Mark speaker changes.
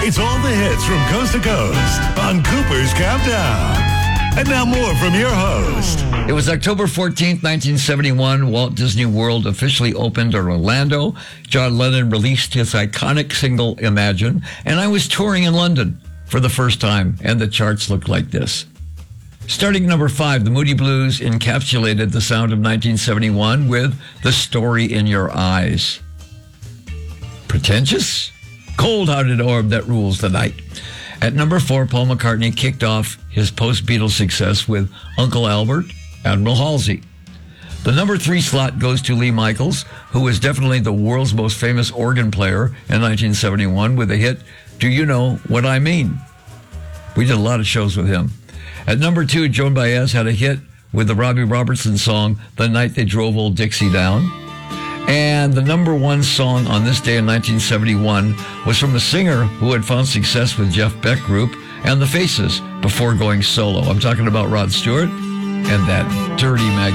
Speaker 1: It's all the hits from coast to coast on Cooper's Countdown. And now more from your host.
Speaker 2: It was October 14th, 1971. Walt Disney World officially opened in Orlando. John Lennon released his iconic single, Imagine. And I was touring in London for the first time, and the charts looked like this. Starting number 5, the Moody Blues encapsulated the sound of 1971 with The Story in Your Eyes. Pretentious? Cold-hearted orb that rules the night. At number 4, Paul McCartney kicked off his post-Beatles success with Uncle Albert, Admiral Halsey. The number 3 slot goes to Lee Michaels, who was definitely the world's most famous organ player in 1971 with the hit, Do You Know What I Mean? We did a lot of shows with him. At number 2, Joan Baez had a hit with the Robbie Robertson song, The Night They Drove Old Dixie Down. And the number 1 song on this day in 1971 was from a singer who had found success with Jeff Beck Group and The Faces before going solo. I'm talking about Rod Stewart and that Dirty Magazine.